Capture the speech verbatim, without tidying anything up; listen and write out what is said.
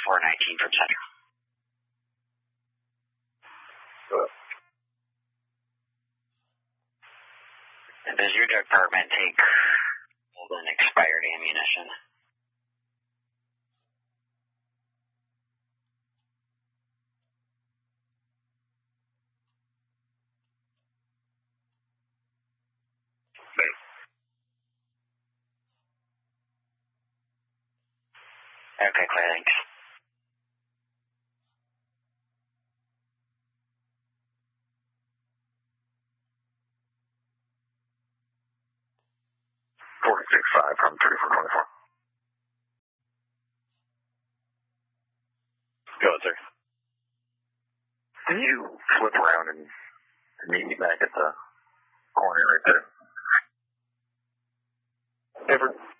four nineteen from center. Good. And does your department take old and expired ammunition? Okay, clear, thanks. forty-six five from thirty-four twenty-four. Go ahead, sir. Can you flip around and meet me back at the corner right there? Ever.